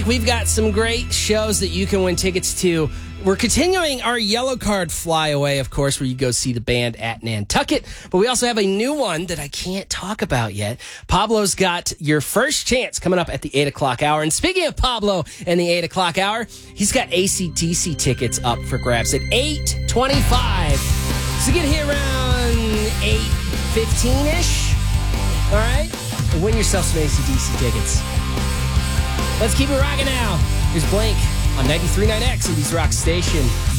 We've got some great shows that you can win tickets to. We're continuing our yellow card flyaway, of course, where you go see the band at Nantucket. But we also have a new one that I can't talk about yet. Pablo's got your first chance coming up at the 8 o'clock hour. And speaking of Pablo and the 8 o'clock hour, he's got AC/DC tickets up for grabs at 8:25. So get here around 8:15-ish. All right? And win yourself some AC/DC tickets. Let's keep it rocking now. Here's Blink on 93.9 X, Indie's Rock Station.